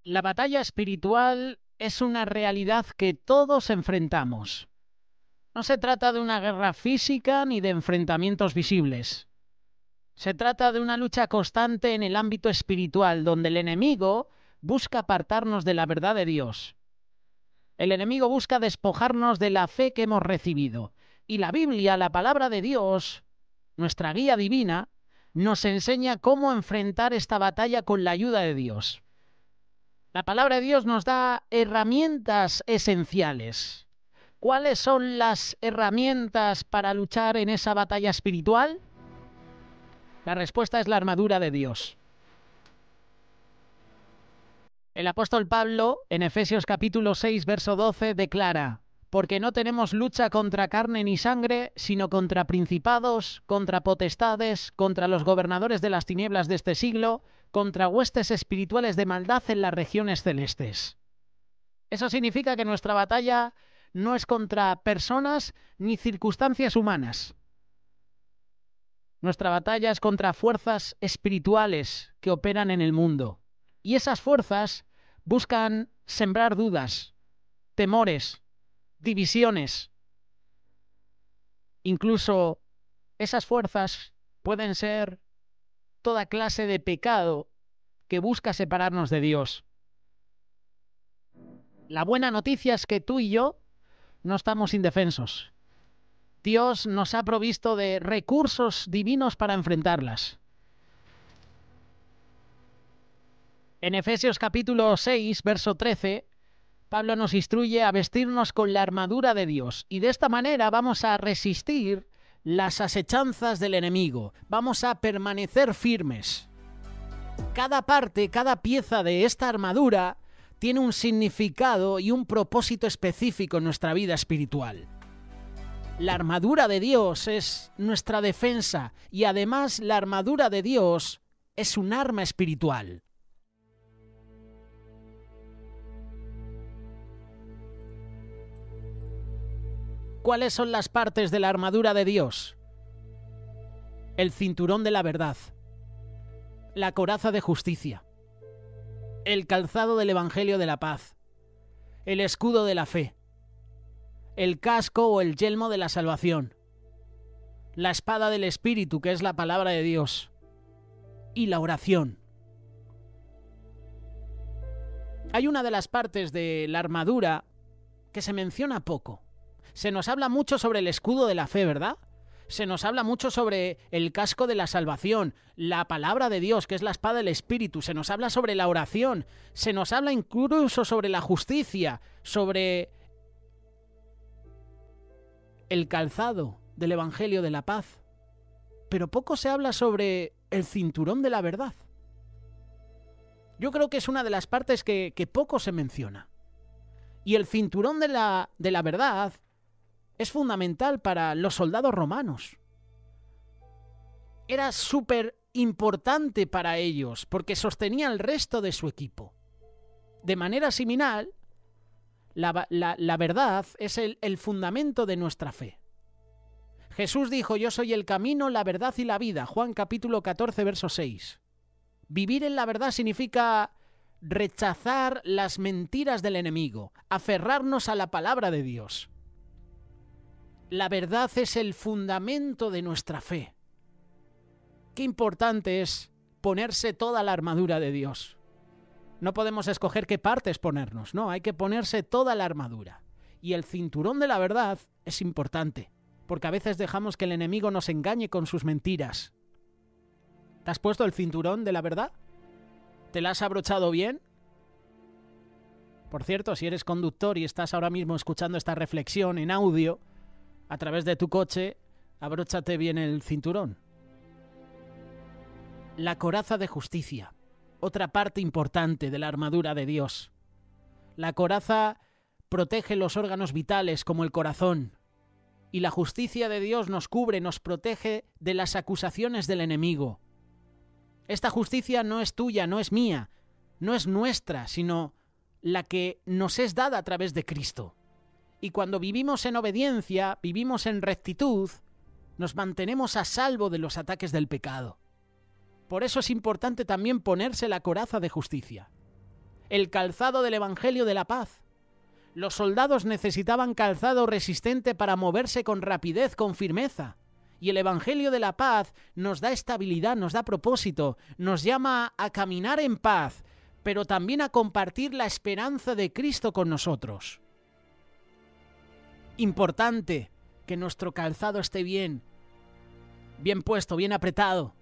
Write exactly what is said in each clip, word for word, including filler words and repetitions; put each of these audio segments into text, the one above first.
La batalla espiritual es una realidad que todos enfrentamos. No se trata de una guerra física ni de enfrentamientos visibles. Se trata de una lucha constante en el ámbito espiritual, donde el enemigo busca apartarnos de la verdad de Dios. El enemigo busca despojarnos de la fe que hemos recibido. Y la Biblia, la palabra de Dios, nuestra guía divina, nos enseña cómo enfrentar esta batalla con la ayuda de Dios. La palabra de Dios nos da herramientas esenciales. ¿Cuáles son las herramientas para luchar en esa batalla espiritual? La respuesta es la armadura de Dios. El apóstol Pablo, en Efesios capítulo seis, verso doce, declara: porque no tenemos lucha contra carne ni sangre, sino contra principados, contra potestades, contra los gobernadores de las tinieblas de este siglo, contra huestes espirituales de maldad en las regiones celestes. Eso significa que nuestra batalla no es contra personas ni circunstancias humanas. Nuestra batalla es contra fuerzas espirituales que operan en el mundo. Y esas fuerzas buscan sembrar dudas, temores, divisiones. Incluso esas fuerzas pueden ser toda clase de pecado que busca separarnos de Dios. La buena noticia es que tú y yo no estamos indefensos. Dios nos ha provisto de recursos divinos para enfrentarlas. En Efesios capítulo seis, verso trece, Pablo nos instruye a vestirnos con la armadura de Dios, y de esta manera vamos a resistir las asechanzas del enemigo, vamos a permanecer firmes. Cada parte, cada pieza de esta armadura tiene un significado y un propósito específico en nuestra vida espiritual. La armadura de Dios es nuestra defensa, y además la armadura de Dios es un arma espiritual. ¿Cuáles son las partes de la armadura de Dios? El cinturón de la verdad, la coraza de justicia, el calzado del evangelio de la paz, el escudo de la fe, el casco o el yelmo de la salvación, la espada del Espíritu, que es la palabra de Dios, y la oración. Hay una de las partes de la armadura que se menciona poco. Se nos habla mucho sobre el escudo de la fe, ¿verdad? Se nos habla mucho sobre el casco de la salvación, la palabra de Dios, que es la espada del Espíritu. Se nos habla sobre la oración. Se nos habla incluso sobre la justicia, sobre el calzado del evangelio de la paz. Pero poco se habla sobre el cinturón de la verdad. Yo creo que es una de las partes que, que poco se menciona. Y el cinturón de la, de la verdad es fundamental para los soldados romanos. Era súper importante para ellos porque sostenía el resto de su equipo. De manera similar, la, la, la verdad es el, el fundamento de nuestra fe. Jesús dijo: yo soy el camino, la verdad y la vida. Juan capítulo catorce, verso seis. Vivir en la verdad significa rechazar las mentiras del enemigo, aferrarnos a la palabra de Dios. La verdad es el fundamento de nuestra fe. Qué importante es ponerse toda la armadura de Dios. No podemos escoger qué partes ponernos, no, hay que ponerse toda la armadura. Y el cinturón de la verdad es importante, porque a veces dejamos que el enemigo nos engañe con sus mentiras. ¿Te has puesto el cinturón de la verdad? ¿Te la has abrochado bien? Por cierto, si eres conductor y estás ahora mismo escuchando esta reflexión en audio a través de tu coche, abróchate bien el cinturón. La coraza de justicia, otra parte importante de la armadura de Dios. La coraza protege los órganos vitales como el corazón, y la justicia de Dios nos cubre, nos protege de las acusaciones del enemigo. Esta justicia no es tuya, no es mía, no es nuestra, sino la que nos es dada a través de Cristo. Y cuando vivimos en obediencia, vivimos en rectitud, nos mantenemos a salvo de los ataques del pecado. Por eso es importante también ponerse la coraza de justicia. el calzado del Evangelio de la paz. Los soldados necesitaban calzado resistente para moverse con rapidez, con firmeza. Y el Evangelio de la paz nos da estabilidad, nos da propósito, nos llama a caminar en paz, pero también a compartir la esperanza de Cristo con nosotros. Importante que nuestro calzado esté bien, bien puesto, bien apretado.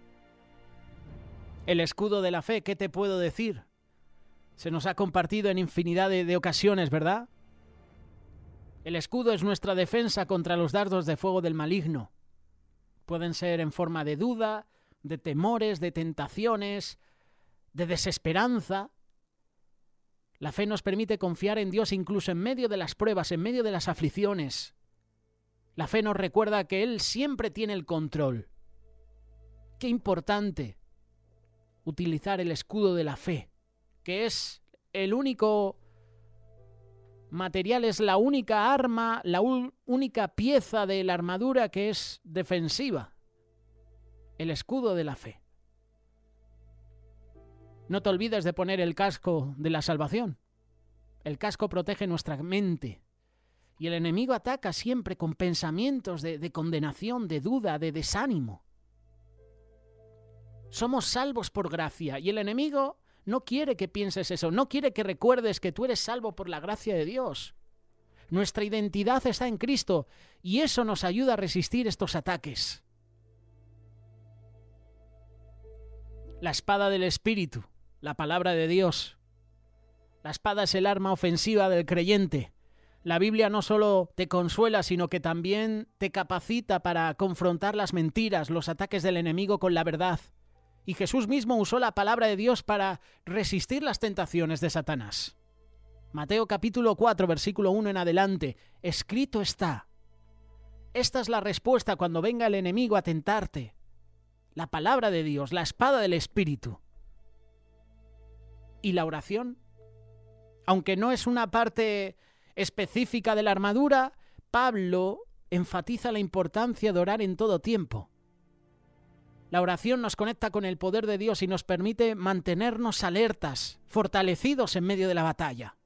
El escudo de la fe, ¿qué te puedo decir? Se nos ha compartido en infinidad de, de ocasiones, ¿verdad? El escudo es nuestra defensa contra los dardos de fuego del maligno. Pueden ser en forma de duda, de temores, de tentaciones, de desesperanza. La fe nos permite confiar en Dios incluso en medio de las pruebas, en medio de las aflicciones. La fe nos recuerda que Él siempre tiene el control. Qué importante utilizar el escudo de la fe, que es el único material, es la única arma, la única pieza de la armadura que es defensiva. El escudo de la fe. No te olvides de poner el casco de la salvación. El casco protege nuestra mente. Y el enemigo ataca siempre con pensamientos de, de condenación, de duda, de desánimo. Somos salvos por gracia y el enemigo no quiere que pienses eso, no quiere que recuerdes que tú eres salvo por la gracia de Dios. Nuestra identidad está en Cristo y eso nos ayuda a resistir estos ataques. La espada del Espíritu, la palabra de Dios. La espada es el arma ofensiva del creyente. La Biblia no solo te consuela, sino que también te capacita para confrontar las mentiras, los ataques del enemigo con la verdad. Y Jesús mismo usó la palabra de Dios para resistir las tentaciones de Satanás. Mateo capítulo cuatro, versículo uno en adelante. Escrito está. Esta es la respuesta cuando venga el enemigo a tentarte. La palabra de Dios, la espada del Espíritu. ¿Y la oración? Aunque no es una parte específica de la armadura, Pablo enfatiza la importancia de orar en todo tiempo. La oración nos conecta con el poder de Dios y nos permite mantenernos alertas, fortalecidos en medio de la batalla.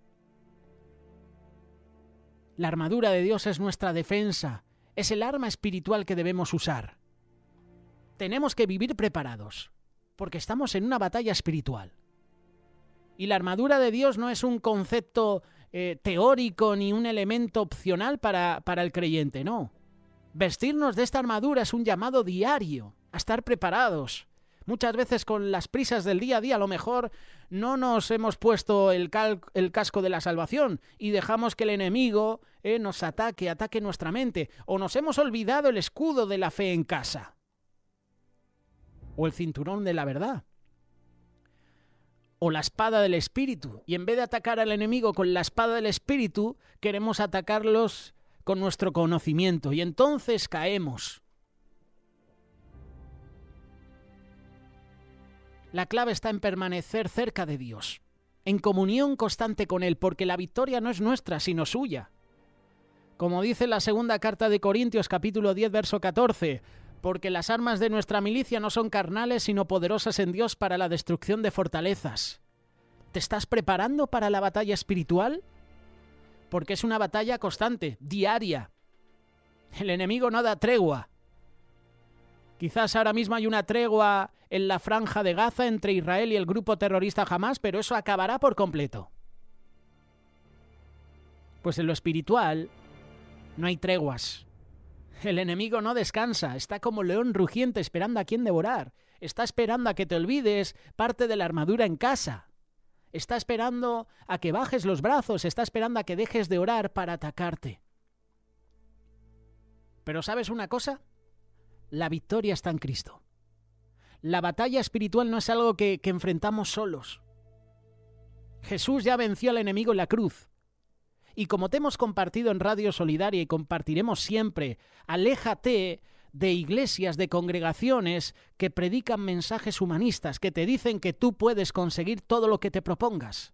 La armadura de Dios es nuestra defensa, es el arma espiritual que debemos usar. Tenemos que vivir preparados, porque estamos en una batalla espiritual. Y la armadura de Dios no es un concepto eh, teórico ni un elemento opcional para, para el creyente, no. Vestirnos de esta armadura es un llamado diario a estar preparados. Muchas veces con las prisas del día a día a lo mejor no nos hemos puesto el, cal, el casco de la salvación y dejamos que el enemigo eh, nos ataque, ataque nuestra mente, o nos hemos olvidado el escudo de la fe en casa o el cinturón de la verdad o la espada del Espíritu, y en vez de atacar al enemigo con la espada del Espíritu queremos atacarlos con nuestro conocimiento y entonces caemos. La clave está en permanecer cerca de Dios, en comunión constante con Él, porque la victoria no es nuestra, sino suya. Como dice la segunda carta de Corintios, capítulo diez, verso catorce, porque las armas de nuestra milicia no son carnales, sino poderosas en Dios para la destrucción de fortalezas. ¿Te estás preparando para la batalla espiritual? Porque es una batalla constante, diaria. El enemigo no da tregua. Quizás ahora mismo hay una tregua en la franja de Gaza entre Israel y el grupo terrorista Hamás, pero eso acabará por completo. Pues en lo espiritual no hay treguas. El enemigo no descansa, está como león rugiente esperando a quien devorar. Está esperando a que te olvides parte de la armadura en casa. Está esperando a que bajes los brazos, está esperando a que dejes de orar para atacarte. Pero ¿sabes una cosa? La victoria está en Cristo. La batalla espiritual no es algo que, que enfrentamos solos. Jesús ya venció al enemigo en la cruz. Y como te hemos compartido en Radio Solidaria y compartiremos siempre, aléjate de iglesias, de congregaciones que predican mensajes humanistas, que te dicen que tú puedes conseguir todo lo que te propongas.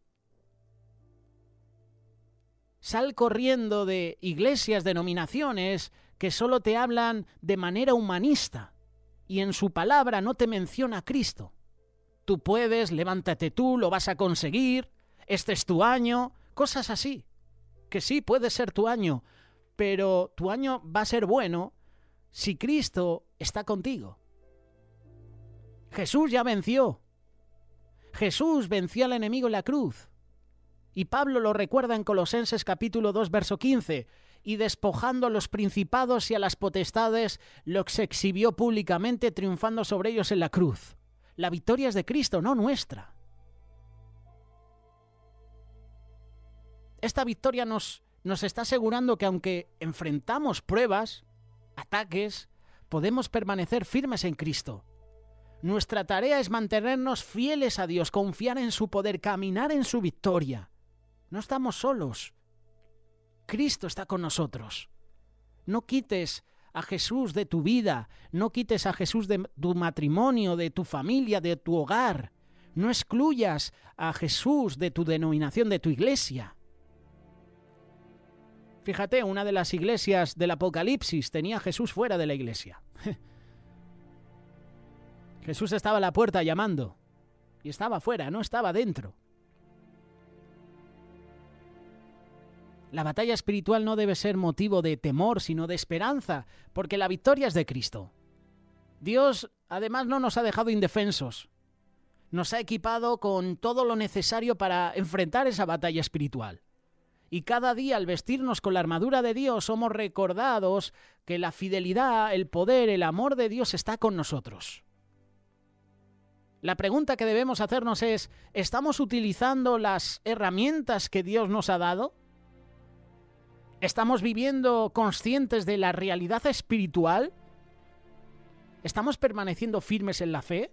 Sal corriendo de iglesias, denominaciones que solo te hablan de manera humanista y en su palabra no te menciona a Cristo. tú puedes, levántate tú, lo vas a conseguir, este es tu año, cosas así. Que sí, puede ser tu año, pero tu año va a ser bueno si Cristo está contigo. Jesús ya venció. Jesús venció al enemigo en la cruz. Y Pablo lo recuerda en Colosenses capítulo dos, verso quince. Y despojando a los principados y a las potestades, los exhibió públicamente, triunfando sobre ellos en la cruz. La victoria es de Cristo, no nuestra. Esta victoria nos, nos está asegurando que aunque enfrentamos pruebas, ataques, podemos permanecer firmes en Cristo. Nuestra tarea es mantenernos fieles a Dios, confiar en su poder, caminar en su victoria. No estamos solos. Cristo está con nosotros. No quites a Jesús de tu vida, no quites a Jesús de tu matrimonio, de tu familia, de tu hogar. No excluyas a Jesús de tu denominación, de tu iglesia. Fíjate, una de las iglesias del Apocalipsis tenía a Jesús fuera de la iglesia. Jesús estaba a la puerta llamando y estaba fuera, no estaba dentro. La batalla espiritual no debe ser motivo de temor, sino de esperanza, porque la victoria es de Cristo. Dios, además, no nos ha dejado indefensos. Nos ha equipado con todo lo necesario para enfrentar esa batalla espiritual. Y cada día, al vestirnos con la armadura de Dios, somos recordados que la fidelidad, el poder, el amor de Dios está con nosotros. La pregunta que debemos hacernos es, ¿estamos utilizando las herramientas que Dios nos ha dado? ¿Estamos viviendo conscientes de la realidad espiritual? ¿Estamos permaneciendo firmes en la fe?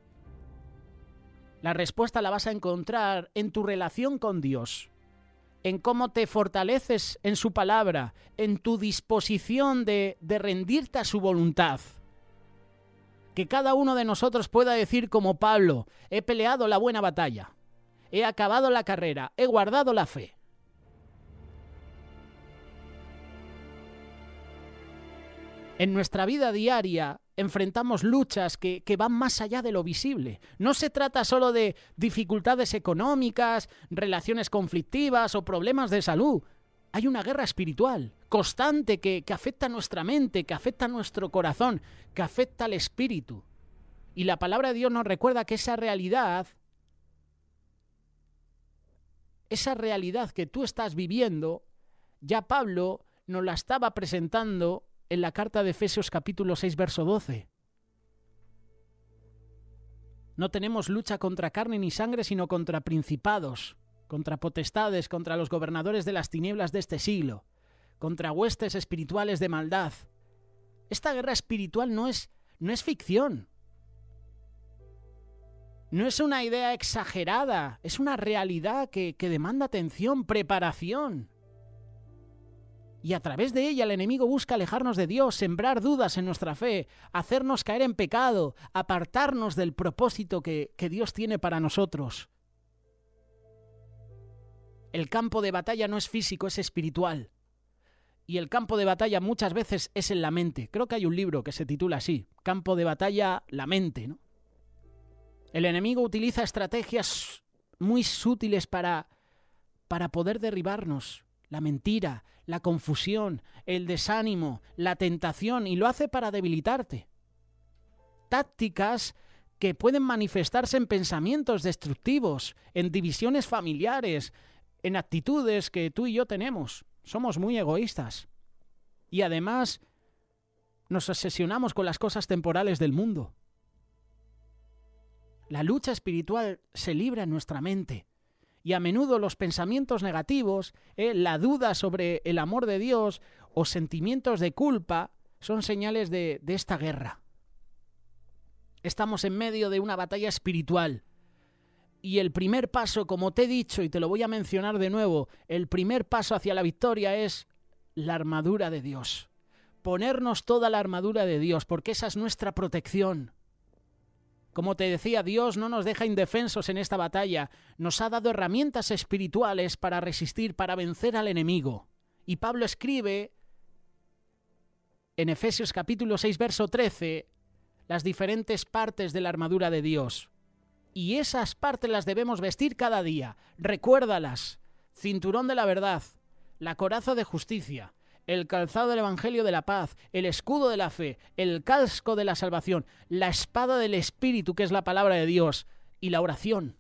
La respuesta la vas a encontrar en tu relación con Dios, en cómo te fortaleces en su palabra, en tu disposición de, de rendirte a su voluntad. Que cada uno de nosotros pueda decir como Pablo, he peleado la buena batalla, he acabado la carrera, he guardado la fe. En nuestra vida diaria enfrentamos luchas que, que van más allá de lo visible. No se trata solo de dificultades económicas, relaciones conflictivas o problemas de salud. Hay una guerra espiritual constante que, que afecta a nuestra mente, que afecta a nuestro corazón, que afecta al espíritu. Y la palabra de Dios nos recuerda que esa realidad, esa realidad que tú estás viviendo, ya Pablo nos la estaba presentando en la carta de Efesios capítulo seis, verso doce. No tenemos lucha contra carne ni sangre, sino contra principados, contra potestades, contra los gobernadores de las tinieblas de este siglo, contra huestes espirituales de maldad. Esta guerra espiritual no es, no es ficción. No es una idea exagerada, es una realidad que, que demanda atención, preparación. Y a través de ella el enemigo busca alejarnos de Dios, sembrar dudas en nuestra fe, hacernos caer en pecado, apartarnos del propósito que, que Dios tiene para nosotros. El campo de batalla no es físico, es espiritual. Y el campo de batalla muchas veces es en la mente. Creo que hay un libro que se titula así, Campo de batalla, la mente, ¿no? El enemigo utiliza estrategias muy sutiles para, para poder derribarnos. La mentira, la confusión, el desánimo, la tentación, y lo hace para debilitarte. Tácticas que pueden manifestarse en pensamientos destructivos, en divisiones familiares, en actitudes que tú y yo tenemos. Somos muy egoístas. Y además nos obsesionamos con las cosas temporales del mundo. La lucha espiritual se libra en nuestra mente. Y a menudo los pensamientos negativos, eh, la duda sobre el amor de Dios o sentimientos de culpa son señales de, de esta guerra. Estamos en medio de una batalla espiritual. Y el primer paso, como te he dicho y te lo voy a mencionar de nuevo, el primer paso hacia la victoria es la armadura de Dios. Ponernos toda la armadura de Dios, porque esa es nuestra protección. Como te decía, Dios no nos deja indefensos en esta batalla. Nos ha dado herramientas espirituales para resistir, para vencer al enemigo. Y Pablo escribe en Efesios capítulo seis, verso trece, las diferentes partes de la armadura de Dios. Y esas partes las debemos vestir cada día. Recuérdalas. Cinturón de la verdad, la coraza de justicia, el calzado del evangelio de la paz, el escudo de la fe, el casco de la salvación, la espada del Espíritu, que es la palabra de Dios, y la oración.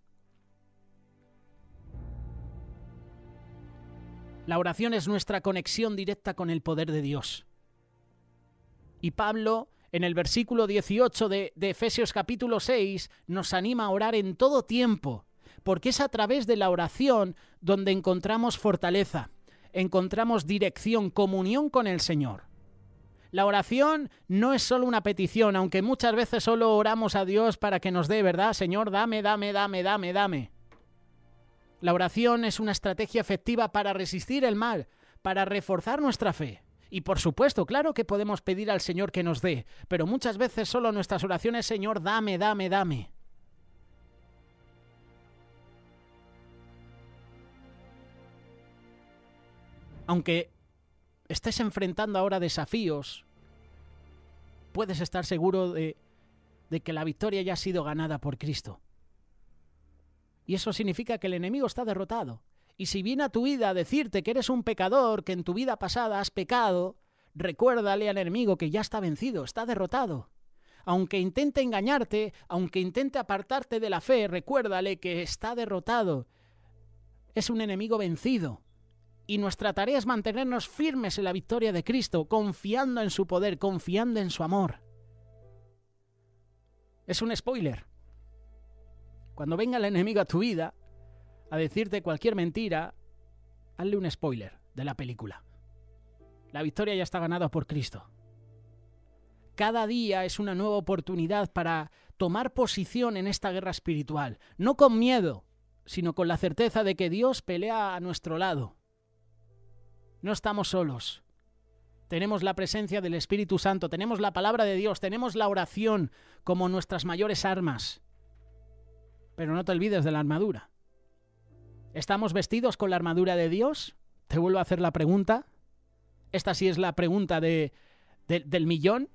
La oración es nuestra conexión directa con el poder de Dios. Y Pablo, en el versículo dieciocho de, de Efesios capítulo seis, nos anima a orar en todo tiempo, porque es a través de la oración donde encontramos fortaleza, encontramos dirección, comunión con el Señor. La oración no es solo una petición, aunque muchas veces solo oramos a Dios para que nos dé, ¿verdad? Señor, dame, dame, dame, dame, dame. La oración es una estrategia efectiva para resistir el mal, para reforzar nuestra fe. Y por supuesto, claro que podemos pedir al Señor que nos dé, pero muchas veces solo nuestras oraciones, Señor, dame, dame, dame. Aunque estés enfrentando ahora desafíos, puedes estar seguro de, de que la victoria ya ha sido ganada por Cristo. Y eso significa que el enemigo está derrotado. Y si viene a tu vida a decirte que eres un pecador, que en tu vida pasada has pecado, recuérdale al enemigo que ya está vencido, está derrotado. Aunque intente engañarte, aunque intente apartarte de la fe, recuérdale que está derrotado. Es un enemigo vencido. Y nuestra tarea es mantenernos firmes en la victoria de Cristo, confiando en su poder, confiando en su amor. Es un spoiler. Cuando venga el enemigo a tu vida a decirte cualquier mentira, hazle un spoiler de la película. La victoria ya está ganada por Cristo. Cada día es una nueva oportunidad para tomar posición en esta guerra espiritual, no con miedo, sino con la certeza de que Dios pelea a nuestro lado. No estamos solos. Tenemos la presencia del Espíritu Santo, tenemos la palabra de Dios, tenemos la oración como nuestras mayores armas. Pero no te olvides de la armadura. ¿Estamos vestidos con la armadura de Dios? Te vuelvo a hacer la pregunta. Esta sí es la pregunta de, de, del millón.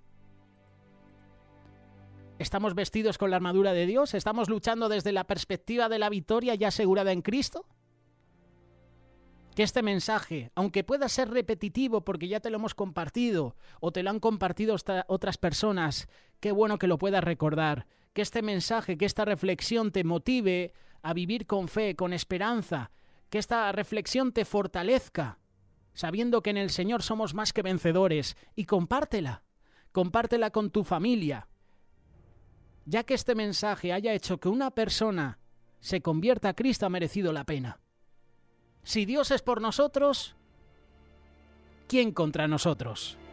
¿Estamos vestidos con la armadura de Dios? ¿Estamos luchando desde la perspectiva de la victoria ya asegurada en Cristo? Que este mensaje, aunque pueda ser repetitivo porque ya te lo hemos compartido o te lo han compartido otras personas, qué bueno que lo puedas recordar. Que este mensaje, que esta reflexión te motive a vivir con fe, con esperanza. Que esta reflexión te fortalezca, sabiendo que en el Señor somos más que vencedores. Y compártela, compártela con tu familia. Ya que este mensaje haya hecho que una persona se convierta a Cristo, ha merecido la pena. Si Dios es por nosotros, ¿quién contra nosotros?